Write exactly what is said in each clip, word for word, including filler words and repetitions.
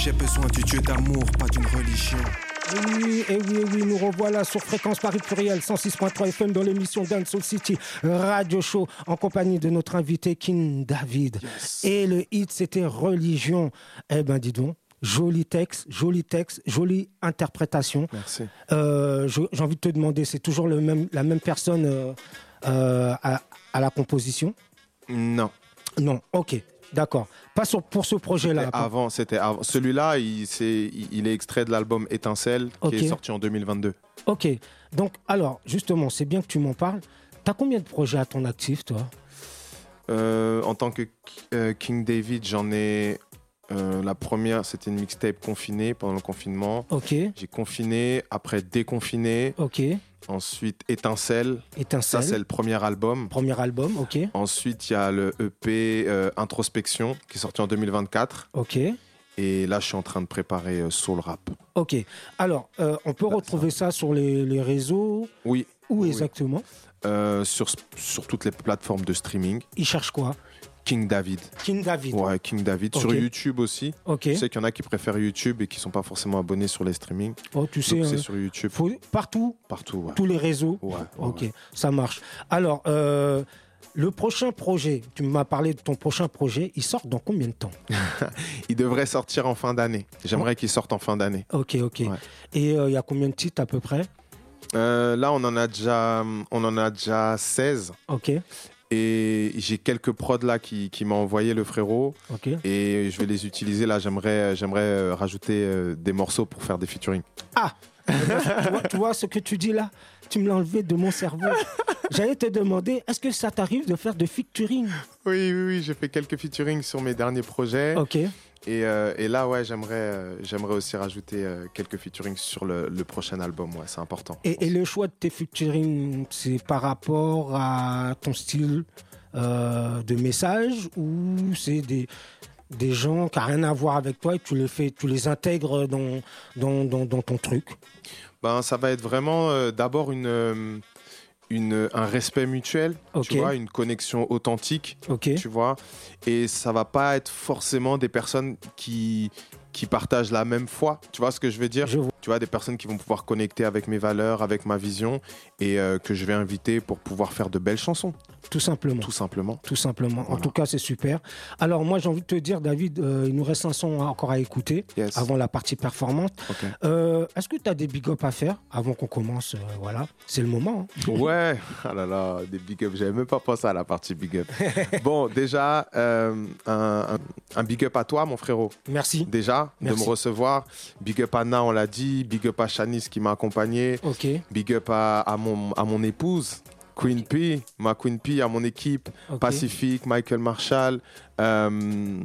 J'ai besoin du Dieu d'amour, pas d'une religion. Oui, et oui, et oui, nous revoilà sur Fréquence Paris Pluriel, cent six point trois F M dans l'émission Dancehall City Radio Show, en compagnie de notre invité King David. Yes. Et le hit, c'était Religion. Eh ben, dis donc, joli texte, joli texte, jolie interprétation. Merci. Euh, je, j'ai envie de te demander, c'est toujours le même, la même personne euh, euh, à, à la composition ? Non. Non, ok. D'accord. Pas sur, pour ce projet-là. C'était avant, c'était avant. Celui-là, il, c'est, il est extrait de l'album Étincelle, okay. qui est sorti en deux mille vingt-deux. Ok. Donc, alors, justement, c'est bien que tu m'en parles. T'as combien de projets à ton actif, toi ? euh, En tant que euh, King David, j'en ai... Euh, la première, c'était une mixtape confinée pendant le confinement. Ok. J'ai confiné, après déconfiné. Ok. Ensuite, Étincelle. Étincelle. Ça, c'est le premier album. Premier album, ok. Ensuite, il y a le E P euh, Introspection qui est sorti en deux mille vingt-quatre. Ok. Et là, je suis en train de préparer euh, Soul Rap. Ok. Alors, euh, on peut là, retrouver ça. ça sur les, les réseaux ? Oui. Où oui. exactement ? euh, sur, sur toutes les plateformes de streaming. Ils cherchent quoi ? King David. King David. Ouais, King David. Okay. Sur YouTube aussi. Ok. Je sais qu'il y en a qui préfèrent YouTube et qui ne sont pas forcément abonnés sur les streamings. Oh, tu sais. Donc, c'est euh, sur YouTube. Faut... Partout. Partout, ouais. Tous les réseaux. Ouais. ouais ok, ouais. Ça marche. Alors, euh, le prochain projet, tu m'as parlé de ton prochain projet, il sort dans combien de temps ? Il devrait sortir en fin d'année. J'aimerais oh. qu'il sorte en fin d'année. Ok, ok. Ouais. Et il euh, y a combien de titres à peu près ? euh, Là, on en a déjà, on en a déjà seize. Ok. Et j'ai quelques prods là qui, qui m'a envoyé le frérot. Okay. Et je vais les utiliser là. J'aimerais, j'aimerais rajouter euh, des morceaux pour faire des featuring. Ah tu, vois, tu vois ce que tu dis là ? Tu me l'as enlevé de mon cerveau. J'allais te demander, est-ce que ça t'arrive de faire de featuring ? Oui, oui, oui. J'ai fait quelques featuring sur mes derniers projets. Ok. Et, euh, et là, ouais, j'aimerais, euh, j'aimerais aussi rajouter euh, quelques featuring sur le, le prochain album. Ouais, c'est important. Et, et le choix de tes featuring, c'est par rapport à ton style euh, de message ou c'est des, des gens qui n'ont rien à voir avec toi et tu les, fais, tu les intègres dans, dans, dans, dans ton truc ? Ben, ça va être vraiment euh, d'abord une... Euh, Une, un respect mutuel, okay. tu vois, une connexion authentique, okay. tu vois, et ça va pas être forcément des personnes qui, qui partagent la même foi, tu vois ce que je veux dire ? Je vois. Tu vois, des personnes qui vont pouvoir connecter avec mes valeurs, avec ma vision, et euh, que je vais inviter pour pouvoir faire de belles chansons. Tout simplement. Tout simplement. Tout simplement. Voilà. En tout cas, c'est super. Alors, moi, j'ai envie de te dire, David, euh, il nous reste un son encore à écouter yes. avant la partie performante. Okay. Euh, est-ce que tu as des big ups à faire avant qu'on commence euh, Voilà, c'est le moment. Hein. Ouais, ah là là, des big ups. J'avais même pas pensé à la partie big up. Bon, déjà, euh, un, un, un big up à toi, mon frérot. Merci. Déjà, Merci. de me recevoir. Big up à Na, on l'a dit. Big up à Shanice qui m'a accompagné. Okay. Big up à, à, mon, à mon épouse. Queen okay. P, ma Queen P, à mon équipe, okay. Pacifique, Michael Marshall. Euh...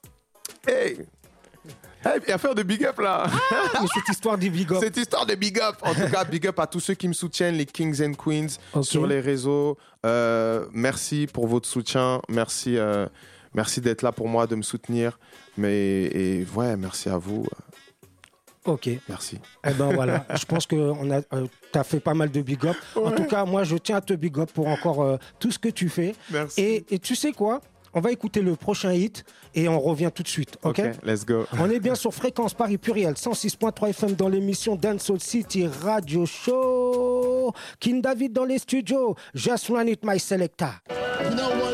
Hey! Hey, il y a faire de big up là! Ah, mais cette histoire de big up. Cette histoire de big up. En tout cas, big up à tous ceux qui me soutiennent, les Kings and Queens, okay. sur les réseaux. Euh, merci pour votre soutien. Merci, euh, merci d'être là pour moi, de me soutenir. Mais et, ouais, merci à vous. Ok. Merci. Eh ben voilà, je pense que on a, euh, t'as fait pas mal de big up. Ouais. En tout cas, moi, je tiens à te big up pour encore euh, tout ce que tu fais. Merci. Et, et tu sais quoi ? On va écouter le prochain hit et on revient tout de suite. Ok, okay, let's go. On est bien sur Fréquence Paris Pluriel, cent six point trois F M dans l'émission Dancehall City Radio Show. King David dans les studios. Just run it, my selector. You know